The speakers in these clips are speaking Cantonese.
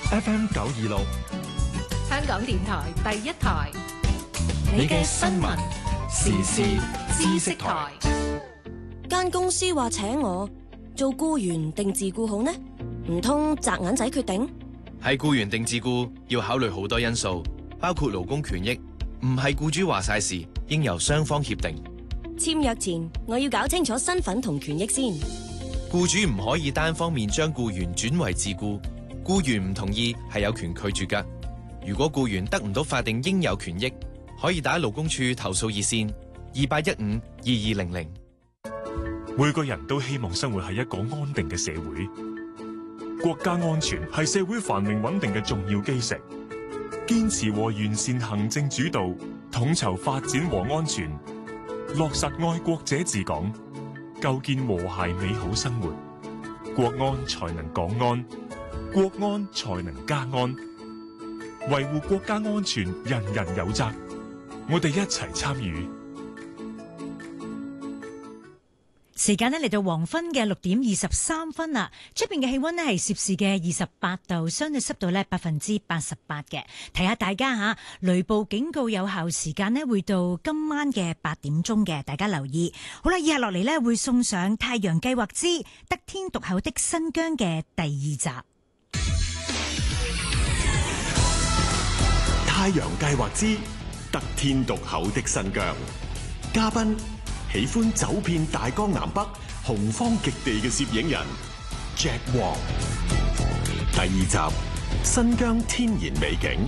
FM 926， 香港電台第一台， 你嘅新聞時事知識台。 間公司話請我做僱員定自僱好呢？唔通擲銀仔決定？ 係僱員定自僱要考慮好多因素，包括勞工權益，唔係僱主話晒事，應由雙方協定。 簽約前我要搞清楚身份同權益先。 僱主唔可以單方面將僱員轉為自僱，僱員唔同意係有權拒絕㗎。如果僱員得唔到法定應有權益，可以打勞工處投訴熱線28152200。 每個人都希望生活喺一個安定嘅社會，國家安全係社會繁榮穩定嘅重要基石。堅持和完善行政主導，統籌發展和安全，落實愛國者治港，構建和諧美好生活，國安才能港安，國安才能家安。維護國家安全，人人有責，我哋一齊參與。 時間嚟到黃昏嘅6:23啦，出邊嘅氣溫係攝氏嘅28度，相對濕度呢88%嘅。提下大家吓，雷暴警告有效時間呢會到今晚嘅8點鐘嘅，大家留意。好啦，以下落嚟呢會送上《太陽計劃之得天獨厚的新疆》嘅第2集。《 太陽計劃之得天獨厚的新疆》，嘉賓。喜歡走遍大江南北、洪荒極地嘅攝影人 Jack Wong。第2集，新疆天然美景。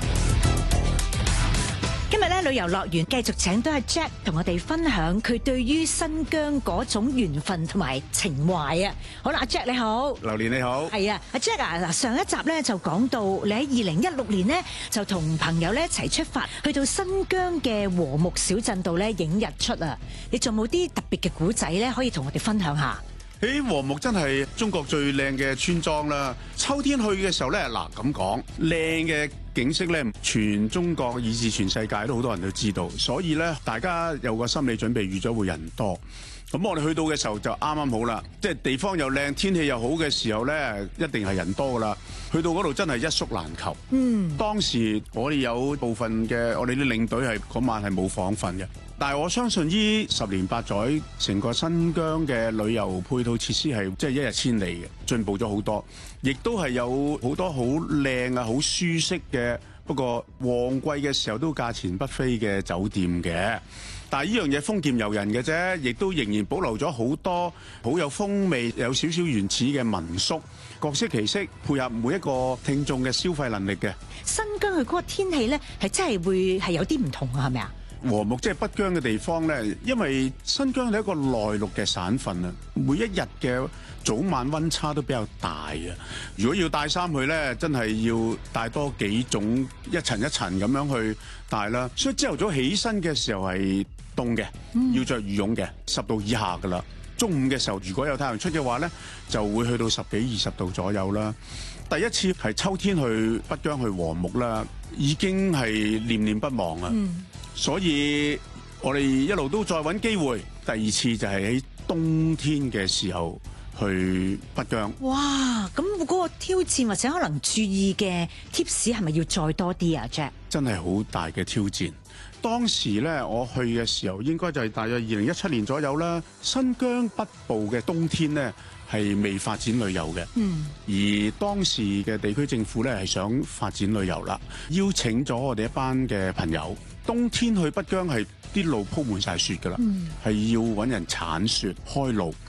今日咧旅遊樂園繼續請到阿 Jack 同我哋分享佢對於新疆嗰種緣分同埋情懷啊！好啦，阿 Jack 你好， 榴蓮你好， 係啊，阿 Jack 啊，嗱上一集咧就講到你喺2016年呢，就同朋友咧一齊出發去到新疆嘅和睦小鎮度咧影日出啊！你仲冇啲特別嘅古仔咧可以同我哋分享下？ 喺和睦真係中國最靚嘅村莊啦！秋天去嘅時候咧，嗱咁講，靚嘅景色咧，全中國以至全世界都好多人都知道，所以咧大家有個心理準備，預咗會人多。咁我哋去到嘅時候就啱啱好啦，即係地方又靚，天氣又好嘅時候咧，一定係人多噶啦。去到嗰度真係一宿難求。當時我哋有部分嘅我哋啲領隊係嗰晚係冇房瞓嘅。但係我相信呢10年8載，成個新疆嘅旅遊配套設施係即係一日千里嘅，進步咗好多，亦都係有好多好靚啊、好舒適嘅，不過旺季嘅時候都價錢不菲嘅酒店嘅。但係呢樣嘢豐儉由人嘅啫，亦都仍然保留咗好多好有風味、有少少原始嘅民宿，各式其式，配合每一個聽眾嘅消費能力嘅。 新疆佢嗰個天氣咧，係真係會係有啲唔同啊，係咪啊？ 和睦即係北疆嘅地方咧，因為新疆係一個內陸嘅省份啊，每一日嘅早晚溫差都比較大啊。如果要帶衫去咧，真係要帶多幾種，一層一層咁樣去帶啦。所以朝頭早起身嘅時候係凍嘅，要着羽絨嘅，10度以下噶啦。中午嘅時候如果有太陽出嘅話咧，就會去到10幾20度左右啦。第一次係秋天去北疆去和睦啦，已經係念念不忘啊。所以我哋一路都再揾機會。第2次就係喺冬天嘅時候去北疆。 哇！咁嗰個挑戰或者可能注意嘅 tips 係咪要再多啲啊 Jack？ 真係好大嘅挑戰。當時咧我去嘅時候應該就係大約2017年左右啦。新疆北部嘅冬天咧係未發展旅遊嘅，而當時嘅地區政府咧係想發展旅遊啦，邀請咗我哋一班嘅朋友。冬天去北疆係啲路鋪滿晒雪㗎啦，係要揾人鏟雪開路。